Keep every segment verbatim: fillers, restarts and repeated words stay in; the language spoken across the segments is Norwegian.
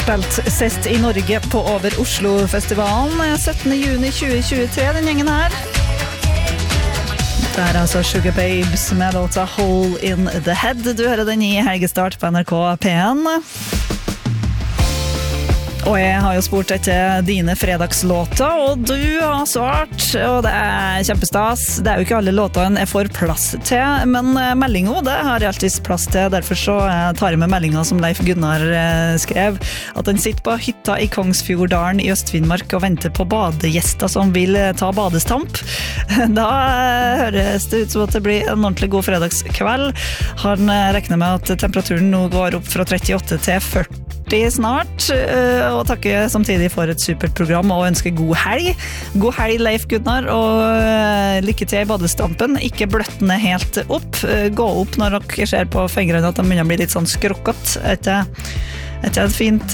spilt sist i Norge på Over Oslo-festivalen syttende juni tjue tjuetre, den gjengen her. Det er altså Sugar Babes med låta Hole in the Head. Du hører den i Helgestart på N R K P en. Og jeg har jo spurt etter dine fredagslåter, og du har svart, og det er kjempestas. Det er jo ikke alle låtene jeg får plass til, men meldinga, det har jeg alltid plass til. Derfor så tar jeg med meldinga som Leif Gunnar skrev, at han sitter på hytta i Kongsfjorddalen i Øst-Finnmark og venter på badegjester som vil ta badestamp. Da høres det ut som at det blir en ordentlig god fredagskveld. Han regner med at temperaturen nå går opp fra trettiåtte til førti snart, og takker samtidig for et supert program og ønsker god helg. God helg, Leif Gunnar, og lykke til i badestampen. Ikke bløttene helt opp. Gå opp når dere ser på fingrene at de begynner å bli litt sånn skrokkete etter etter et fint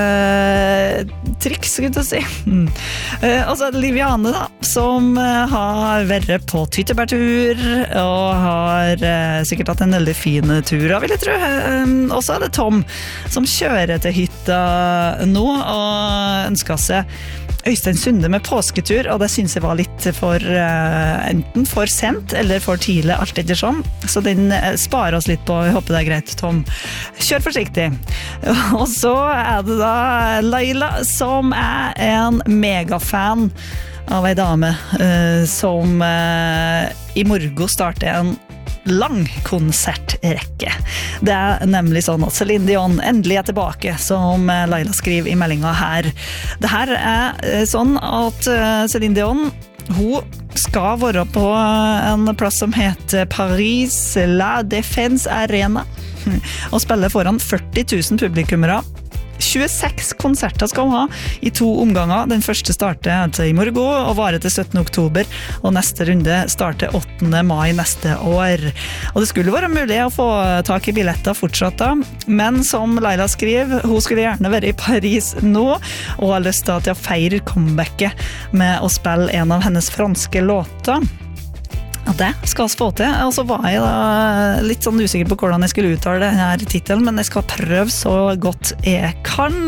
uh, triks, skulle jeg si. Mm. Uh, og så er det Liviane da, som uh, har vært på tyttebærtur og har uh, sikkert hatt en veldig fin tur, vil jeg tro. Uh, og så er det Tom som kjører til hytta nå og ønsker seg Øystein Sunde med påsketur, og det synes jeg var litt for uh, enten for sent eller for tidlig, alt etter sånn. Så den uh, sparer oss litt på, jeg håper det er greit, Tom. Kjør forsiktig. Og så er det da Laila, som er en megafan av ei dame uh, som uh, i morgen starter en lang konsertrekke. Det er nemlig sånn at Celine Dion endelig er tilbake, som Laila skriver i meldinga her. Det her er sånn at Celine Dion, hun skal være på en plass som heter Paris La Défense Arena og spille foran førti tusen publikummere. tjueseks konserter skal hun ha i to omganger. Den første starter til i morgen og varer til syttende oktober, og neste runde starter åttende mai neste år. Og det skulle være mulig å få tak i billetter fortsatt da, men som Laila skriver, hun skulle gjerne være i Paris nå, og har lyst til å feire comebacket med å spille en av hennes franske låter. Ja, det skal vi få til. Og så var jeg da litt sånn usikker på hvordan jeg skulle uttale denne titelen, men jeg skal prøve så godt jeg kan.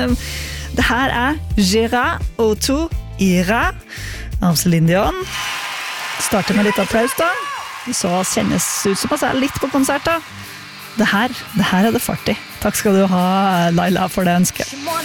Det her er J'irai au tu ira av Celine Dion. Starter med litt applaus da. Så kjennes ut som at jeg er litt på konsert da. Det her, det her er det fart i. Takk skal du ha, Laila, for det ønsket.